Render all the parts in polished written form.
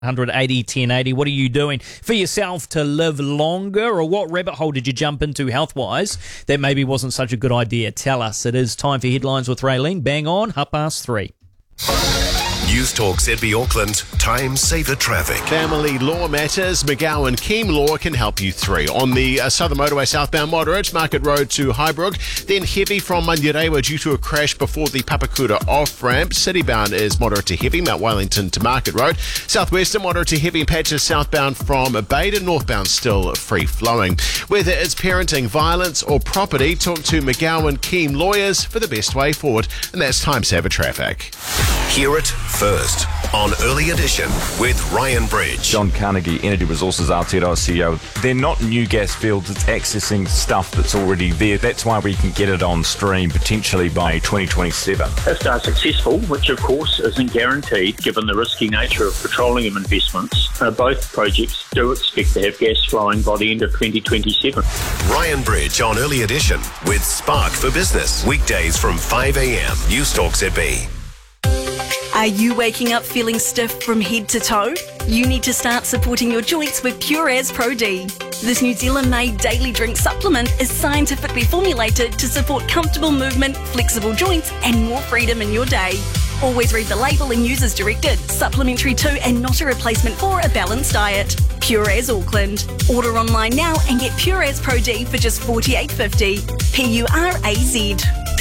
180 1080. What are you doing for yourself to live longer, or what rabbit hole did you jump into health-wise that maybe wasn't such a good idea? Tell us. It is time for Headlines with Raylene. Bang on, 3:30. News Talk ZB Auckland, time saver traffic. Family law matters, McGowan Keem Law can help you through. On the Southern Motorway southbound moderate, Market Road to Highbrook, then heavy from Mandirewa due to a crash before the Papakura off-ramp. Citybound is moderate to heavy, Mount Wellington to Market Road. Southwestern moderate to heavy patches southbound from Baden, northbound still free-flowing. Whether it's parenting, violence or property, talk to McGowan Keem Lawyers for the best way forward. And that's time saver traffic. Hear it first on Early Edition with Ryan Bridge. John Carnegie, Energy Resources Aotearoa CEO. They're not new gas fields, it's accessing stuff that's already there. That's why we can get it on stream potentially by 2027. If they're successful, which of course isn't guaranteed given the risky nature of petroleum investments, both projects do expect to have gas flowing by the end of 2027. Ryan Bridge on Early Edition with Spark for Business. Weekdays from 5 a.m. News Talk ZB. Are you waking up feeling stiff from head to toe? You need to start supporting your joints with Pureas Pro D. This New Zealand-made daily drink supplement is scientifically formulated to support comfortable movement, flexible joints and more freedom in your day. Always read the label and use as directed. Supplementary to and not a replacement for a balanced diet. Pureas Auckland. Order online now and get Pureas Pro D for just $48.50. Puraz.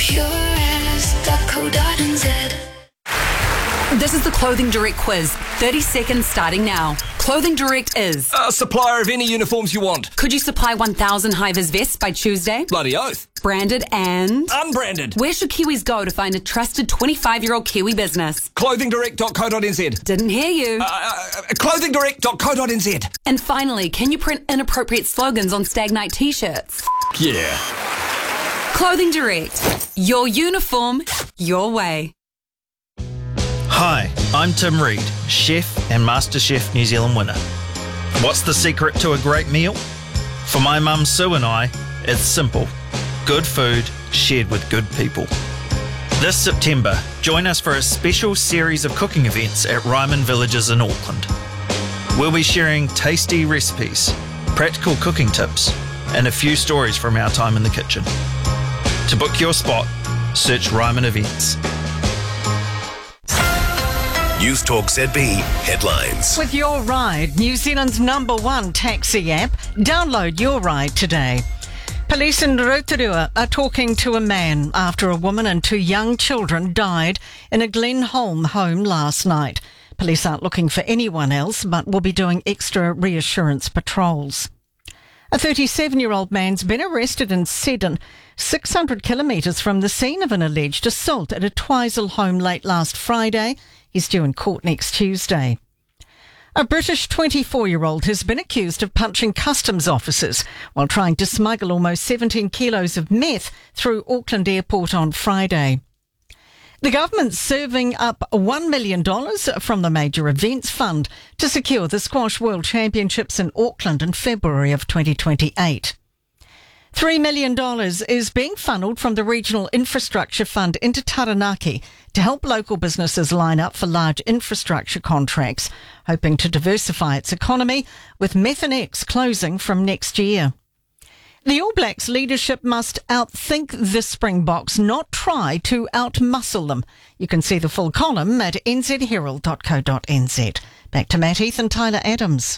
Pureas.co.nz. This is the Clothing Direct quiz. 30 seconds starting now. Clothing Direct is a supplier of any uniforms you want. Could you supply 1,000 high-vis vests by Tuesday? Bloody oath. Branded and unbranded. Where should Kiwis go to find a trusted 25-year-old Kiwi business? Clothingdirect.co.nz. Didn't hear you. Clothingdirect.co.nz. And finally, can you print inappropriate slogans on Stagnite t-shirts? Yeah. Clothing Direct. Your uniform, your way. Hi, I'm Tim Reid, chef and MasterChef New Zealand winner. What's the secret to a great meal? For my mum Sue and I, it's simple. Good food shared with good people. This September, join us for a special series of cooking events at Ryman Villages in Auckland. We'll be sharing tasty recipes, practical cooking tips, and a few stories from our time in the kitchen. To book your spot, search Ryman Events. News Talk ZB headlines. With Your Ride, New Zealand's #1 taxi app. Download Your Ride today. Police in Rotorua are talking to a man after a woman and 2 young children died in a Glenholm home last night. Police aren't looking for anyone else, but will be doing extra reassurance patrols. A 37-year-old man's been arrested in Seddon, 600 kilometres from the scene of an alleged assault at a Twizel home late last Friday. He's due in court next Tuesday. A British 24-year-old has been accused of punching customs officers while trying to smuggle almost 17 kilos of meth through Auckland Airport on Friday. The government's serving up $1 million from the Major Events Fund to secure the Squash World Championships in Auckland in February of 2028. $3 million is being funnelled from the Regional Infrastructure Fund into Taranaki to help local businesses line up for large infrastructure contracts, hoping to diversify its economy, with Methanex closing from next year. The All Blacks leadership must outthink the Springboks, not try to outmuscle them. You can see the full column at nzherald.co.nz. Back to Matt Heath and Tyler Adams.